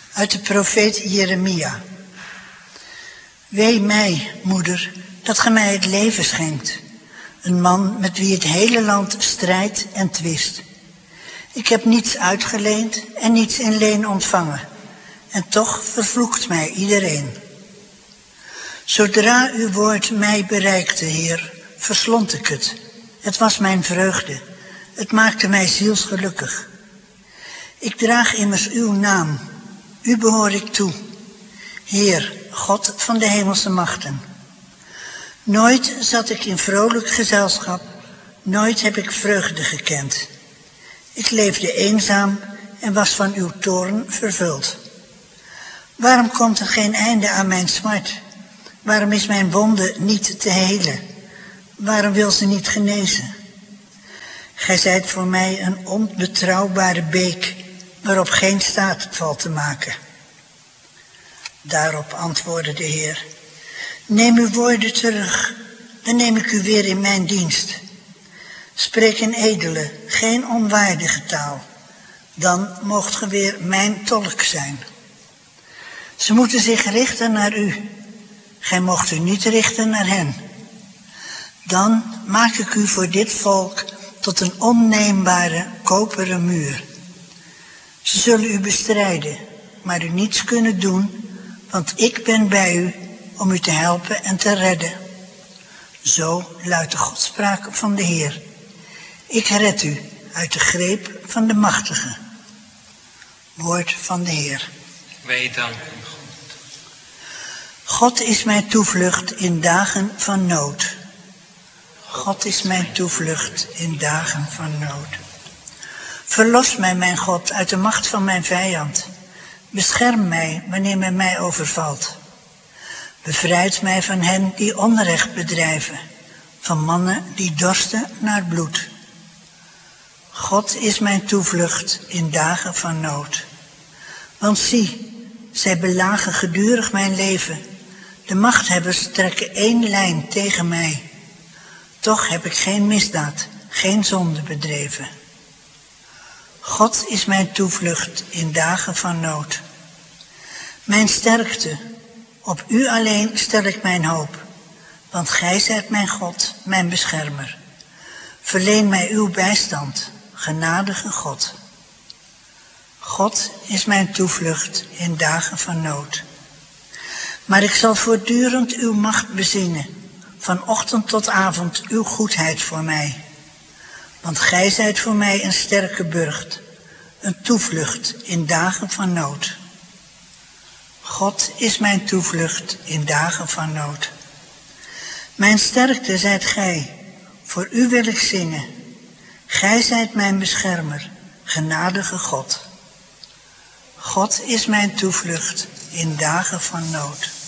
Uit de profeet Jeremia. Wee mij, moeder, dat ge mij het leven schenkt. Een man met wie het hele land strijdt en twist. Ik heb niets uitgeleend en niets in leen ontvangen. En toch vervloekt mij iedereen. Zodra uw woord mij bereikte, Heer, verslond ik het. Het was mijn vreugde. Het maakte mij zielsgelukkig. Ik draag immers uw naam. U behoor ik toe. Heer, God van de hemelse machten. Nooit zat ik in vrolijk gezelschap. Nooit heb ik vreugde gekend. Ik leefde eenzaam en was van uw toorn vervuld. Waarom komt er geen einde aan mijn smart? Waarom is mijn wonde niet te helen? Waarom wil ze niet genezen? Gij zijt voor mij een onbetrouwbare beek, waarop geen staat valt te maken. Daarop antwoordde de Heer: Neem uw woorden terug, dan neem ik u weer in mijn dienst. Spreek een edele, geen onwaardige taal. Dan moogt ge weer mijn tolk zijn. Ze moeten zich richten naar u. Gij moogt u niet richten naar hen. Dan maak ik u voor dit volk tot een onneembare koperen muur. Ze zullen u bestrijden, maar u niets kunnen doen, want ik ben bij u om u te helpen en te redden. Zo luidt de godspraak van de Heer. Ik red u uit de greep van de machtige. Woord van de Heer. Wij danken u, God is mijn toevlucht in dagen van nood. God is mijn toevlucht in dagen van nood. Verlos mij, mijn God, uit de macht van mijn vijand. Bescherm mij wanneer men mij overvalt. Bevrijd mij van hen die onrecht bedrijven, van mannen die dorsten naar bloed. God is mijn toevlucht in dagen van nood. Want zie, zij belagen gedurig mijn leven. De machthebbers trekken één lijn tegen mij. Toch heb ik geen misdaad, geen zonde bedreven. God is mijn toevlucht in dagen van nood. Mijn sterkte, op u alleen stel ik mijn hoop. Want gij zijt mijn God, mijn beschermer. Verleen mij uw bijstand, genadige God. God is mijn toevlucht in dagen van nood. Maar ik zal voortdurend uw macht bezingen, van ochtend tot avond uw goedheid voor mij. Want gij zijt voor mij een sterke burcht, een toevlucht in dagen van nood. God is mijn toevlucht in dagen van nood. Mijn sterkte zijt gij, voor u wil ik zingen. Gij zijt mijn beschermer, genadige God. God is mijn toevlucht in dagen van nood.